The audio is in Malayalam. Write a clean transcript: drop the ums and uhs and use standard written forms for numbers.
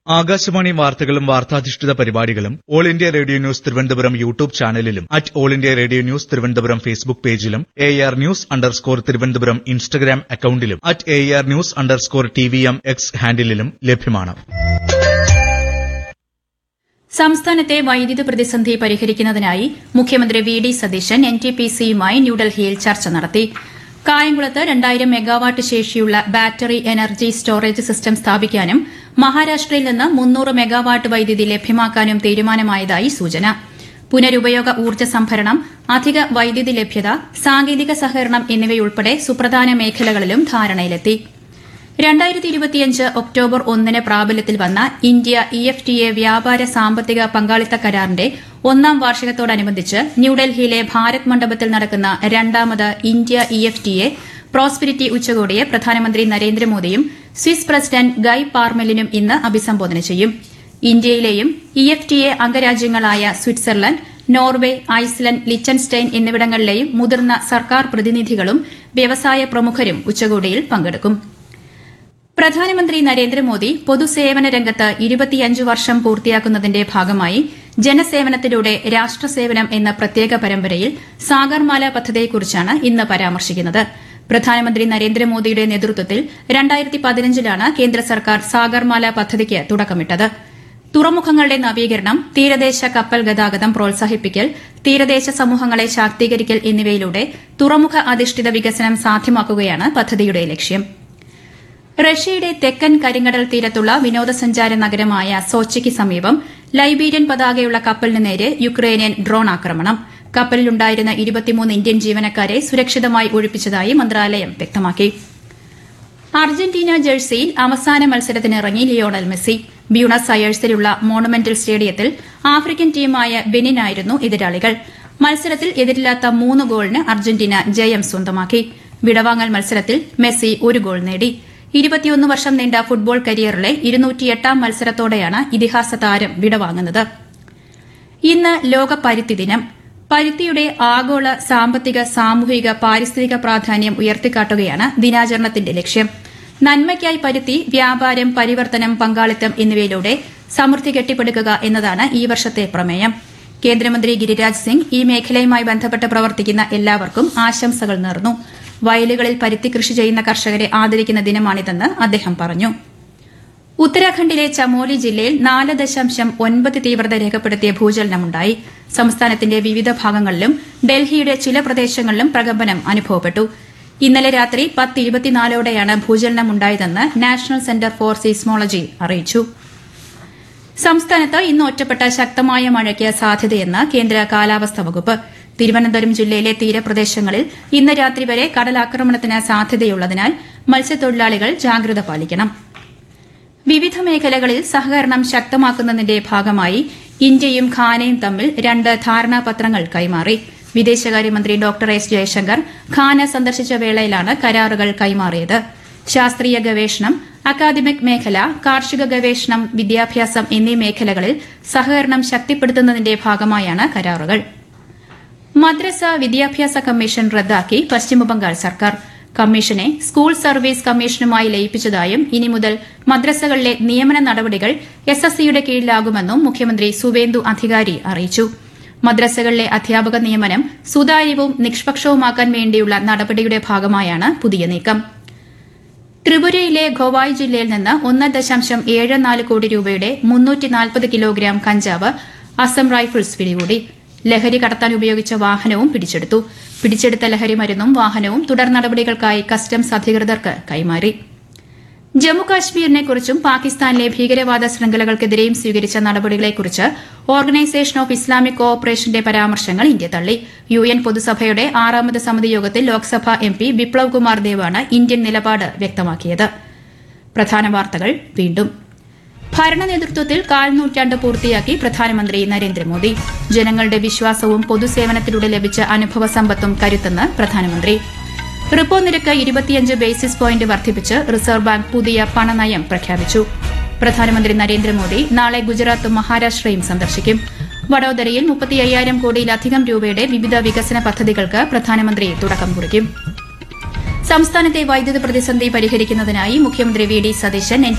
ആകാശവാണി വാർത്തകളും വാർത്താധിഷ്ഠിത പരിപാടികളും all India radio news Thiruvananthapuram YouTube ചാനലിലും all India radio news Thiruvananthapuram Facebook പേജിലും AR News_ തിരുവനന്തപുരം ഇൻസ്റ്റഗ്രാം അക്കൌണ്ടിലും AR News_TVM X ഹാൻഡിലും ലഭ്യമാണ്. സംസ്ഥാനത്തെ വൈദ്യുതി പ്രതിസന്ധി പരിഹരിക്കുന്നതിനായി മുഖ്യമന്ത്രി വി ഡി സതീശൻ NTPCയുമായി ന്യൂഡൽഹിയിൽ ചർച്ച നടത്തി. കായംകുളത്ത് 2000 മെഗാവാട്ട് ശേഷിയുള്ള ബാറ്ററി എനർജി സ്റ്റോറേജ് സിസ്റ്റം സ്ഥാപിക്കാനും മഹാരാഷ്ട്രയിൽ നിന്ന് 300 മെഗാവാട്ട് വൈദ്യുതി ലഭ്യമാക്കാനും തീരുമാനമായതായി സൂചന. പുനരുപയോഗ ഊർജ്ജ സംഭരണം, അധിക വൈദ്യുതി ലഭ്യത, സാങ്കേതിക സഹകരണം എന്നിവയുൾപ്പെടെ സുപ്രധാന മേഖലകളിലും ധാരണയിലെത്തി. 2025 ഒക്ടോബർ 1 പ്രാബല്യത്തിൽ വന്ന ഇന്ത്യ EFTA വ്യാപാര സാമ്പത്തിക പങ്കാളിത്ത കരാറിന്റെ 1ാം വാർഷികത്തോടനുബന്ധിച്ച് ന്യൂഡൽഹിയിലെ ഭാരത് മണ്ഡപത്തിൽ നടക്കുന്ന 2ാമത് ഇന്ത്യ EFTA പ്രോസ്പെരിറ്റി ഉച്ചകോടിയെ പ്രധാനമന്ത്രി നരേന്ദ്രമോദിയും സ്വിസ് പ്രസിഡന്റ് ഗൈ പാർമെലിനും ഇന്ന് അഭിസംബോധന ചെയ്യും. ഇന്ത്യയിലെയും EFTA അംഗരാജ്യങ്ങളായ Switzerland, Norway, Iceland, Liechtenstein എന്നിവിടങ്ങളിലെയും മുതിർന്ന സർക്കാർ പ്രതിനിധികളും വ്യവസായ പ്രമുഖരും ഉച്ചകോടിയിൽ പങ്കെടുക്കും. പ്രധാനമന്ത്രി നരേന്ദ്രമോദി പൊതുസേവന രംഗത്ത് 25 വർഷം പൂർത്തിയാക്കുന്നതിന്റെ ഭാഗമായി ജനസേവനത്തിലൂടെ രാഷ്ട്രസേവനം എന്ന പ്രത്യേക പരമ്പരയിൽ സാഗർമാല പദ്ധതിയെക്കുറിച്ചാണ് ഇന്ന് പരാമർശിക്കുന്നത്. പ്രധാനമന്ത്രി നരേന്ദ്രമോദിയുടെ നേതൃത്വത്തിൽ 2015ലാണ് കേന്ദ്ര സർക്കാർ സാഗർമാല പദ്ധതിക്ക് തുടക്കമിട്ടത്. തുറമുഖങ്ങളുടെ നവീകരണം, തീരദേശ കപ്പൽ ഗതാഗതം പ്രോത്സാഹിപ്പിക്കൽ, തീരദേശ സമൂഹങ്ങളെ ശാക്തീകരിക്കൽ എന്നിവയിലൂടെ തുറമുഖ അധിഷ്ഠിത വികസനം സാധ്യമാക്കുകയാണ് പദ്ധതിയുടെ ലക്ഷ്യം. റഷ്യയുടെ തെക്കൻ കരിങ്കടൽ തീരത്തുള്ള വിനോദസഞ്ചാര നഗരമായ സോച്ചിക്ക് സമീപം ലൈബീരിയൻ പതാകയുള്ള കപ്പലിന് നേരെ യുക്രൈനിയൻ ഡ്രോൺ ആക്രമണം. കപ്പലിലുണ്ടായിരുന്ന 23 ഇന്ത്യൻ ജീവനക്കാരെ സുരക്ഷിതമായി ഒഴിപ്പിച്ചതായി മന്ത്രാലയം വ്യക്തമാക്കി. അർജന്റീന ജേഴ്സിയിൽ അവസാന മത്സരത്തിനിറങ്ങി ലിയോണൽ മെസ്സി. ബ്യൂണസ് അയേഴ്സിലുള്ള മോണുമെന്റൽ സ്റ്റേഡിയത്തിൽ ആഫ്രിക്കൻ ടീമായ ബെനിനായിരുന്നു എതിരാളികൾ. മത്സരത്തിൽ എതിരില്ലാത്ത 3 ഗോളിന് അർജന്റീന ജയം സ്വന്തമാക്കി. വിടവാങ്ങൽ മത്സരത്തിൽ മെസ്സി 1 ഗോൾ നേടി. 21 വർഷം നീണ്ട ഫുട്ബോൾ കരിയറിലെ 208ാം മത്സരത്തോടെയാണ് ഇതിഹാസ താരം വിടവാങ്ങുന്നത്. ഇന്ന് ലോക പരുത്തി ദിനം. പരുത്തിയുടെ ആഗോള സാമ്പത്തിക, സാമൂഹിക, പാരിസ്ഥിതിക പ്രാധാന്യം ഉയർത്തിക്കാട്ടുകയാണ് ദിനാചരണത്തിന്റെ ലക്ഷ്യം. നന്മയ്ക്കായി പരുത്തി വ്യാപാരം, പരിവർത്തനം, പങ്കാളിത്തം എന്നിവയിലൂടെ സമൃദ്ധി കെട്ടിപ്പടുക്കുക എന്നതാണ് ഈ വർഷത്തെ പ്രമേയം. കേന്ദ്രമന്ത്രി ഗിരിരാജ് സിംഗ് ഈ മേഖലയുമായി ബന്ധപ്പെട്ട് പ്രവർത്തിക്കുന്ന എല്ലാവർക്കും ആശംസകൾ നേർന്നു. വയലുകളിൽ പരുത്തി കൃഷി ചെയ്യുന്ന കർഷകരെ ആദരിക്കുന്ന ദിനമാണിതെന്ന് അദ്ദേഹം പറഞ്ഞു. ഉത്തരാഖണ്ഡിലെ ചമോലി ജില്ലയിൽ 4.9 തീവ്രത രേഖപ്പെടുത്തിയ ഭൂചലനമുണ്ടായി. സംസ്ഥാനത്തിന്റെ വിവിധ ഭാഗങ്ങളിലും ഡൽഹിയുടെ ചില പ്രദേശങ്ങളിലും പ്രകമ്പനം അനുഭവപ്പെട്ടു. ഇന്നലെ രാത്രി 10:24ഓടെയാണ് ഭൂചലനമുണ്ടായതെന്ന് നാഷണൽ സെന്റർ ഫോർ സീസ്മോളജി അറിയിച്ചു. സംസ്ഥാനത്ത് ഇന്ന് ഒറ്റപ്പെട്ട ശക്തമായ മഴയ്ക്ക് സാധ്യതയെന്ന് കേന്ദ്ര കാലാവസ്ഥാ വകുപ്പ്. തിരുവനന്തപുരം ജില്ലയിലെ തീരപ്രദേശങ്ങളിൽ ഇന്ന് രാത്രി വരെ കടലാക്രമണത്തിന് സാധ്യതയുള്ളതിനാൽ മത്സ്യത്തൊഴിലാളികൾ ജാഗ്രത പാലിക്കണം. വിവിധ മേഖലകളിൽ സഹകരണം ശക്തമാക്കുന്നതിന്റെ ഭാഗമായി ഇന്ത്യയും ഘാനയും തമ്മിൽ 2 ധാരണാപത്രങ്ങൾ കൈമാറി. വിദേശകാര്യമന്ത്രി ഡോക്ടർ എസ് ജയശങ്കർ ഘാന സന്ദർശിച്ച വേളയിലാണ് കരാറുകൾ കൈമാറിയത്. ശാസ്ത്രീയ ഗവേഷണം, അക്കാദമിക് മേഖല, കാർഷിക ഗവേഷണം, വിദ്യാഭ്യാസം എന്നീ മേഖലകളിൽ സഹകരണം ശക്തിപ്പെടുത്തുന്നതിന്റെ ഭാഗമായാണ് കരാറുകൾ. മദ്രസ വിദ്യാഭ്യാസ കമ്മീഷൻ റദ്ദാക്കി പശ്ചിമബംഗാൾ സർക്കാർ. കമ്മീഷനെ സ്കൂൾ സർവീസ് കമ്മീഷനുമായി ലയിപ്പിച്ചതായും ഇനി മുതൽ മദ്രസകളിലെ നിയമന നടപടികൾ SSCയുടെ കീഴിലാകുമെന്നും മുഖ്യമന്ത്രി സുവേന്ദു അധികാരി അറിയിച്ചു. മദ്രസകളിലെ അധ്യാപക നിയമനം സുതാര്യവും നിഷ്പക്ഷവുമാക്കാൻ വേണ്ടിയുള്ള നടപടിയുടെ ഭാഗമായാണ് പുതിയ നീക്കം. ത്രിപുരയിലെ ഖൊവായ് ജില്ലയിൽ നിന്ന് 1.74 കോടി രൂപയുടെ 340 കിലോഗ്രാം കഞ്ചാവ് അസം റൈഫിൾസ് പിടികൂടി. ലഹരി കടത്താൻ ഉപയോഗിച്ച വാഹനവും പിടിച്ചെടുത്തു. പിടിച്ചെടുത്ത ലഹരി മരുന്നും വാഹനവും തുടർ നടപടികൾക്കായി കസ്റ്റംസ് അധികൃതർക്ക് കൈമാറി. ജമ്മുകാശ്മീരിനെക്കുറിച്ചും പാകിസ്ഥാനിലെ ഭീകരവാദ ശൃംഖലകൾക്കെതിരെയും സ്വീകരിച്ച നടപടികളെക്കുറിച്ച് ഓർഗനൈസേഷൻ ഓഫ് ഇസ്ലാമിക് കോഓപ്പറേഷന്റെ പരാമർശങ്ങൾ ഇന്ത്യ തള്ളി. UN പൊതുസഭയുടെ 6ാമത് സമിതി യോഗത്തിൽ ലോക്സഭാ MP ബിപ്ലവ് കുമാർ ദേവാണ് ഇന്ത്യൻ നിലപാട് വ്യക്തമാക്കിയത്. പ്രധാന വാർത്തകൾ വീണ്ടും. ഭരണ നേതൃത്വത്തിൽ 1/4 നൂറ്റാണ്ട് പൂർത്തിയാക്കി പ്രധാനമന്ത്രി നരേന്ദ്രമോദി. ജനങ്ങളുടെ വിശ്വാസവും പൊതുസേവനത്തിലൂടെ ലഭിച്ച അനുഭവ സമ്പത്തും കരുത്തെന്ന് പ്രധാനമന്ത്രി. റിപ്പോ നിരക്ക് 25 ബേസിസ് പോയിന്റ് വർദ്ധിപ്പിച്ച് റിസർവ് ബാങ്ക് പുതിയ പണനയം പ്രഖ്യാപിച്ചു. പ്രധാനമന്ത്രി നരേന്ദ്രമോദി നാളെ ഗുജറാത്തും മഹാരാഷ്ട്രയും സന്ദർശിക്കും. വഡോദരയിൽ 35,000 കോടിയിലധികം രൂപയുടെ വിവിധ വികസന പദ്ധതികൾക്ക് പ്രധാനമന്ത്രി തുടക്കം കുറിക്കും. സംസ്ഥാനത്തെ വൈദ്യുതി പ്രതിസന്ധി പരിഹരിക്കുന്നതിനായി മുഖ്യമന്ത്രി വി ഡി സതീശൻ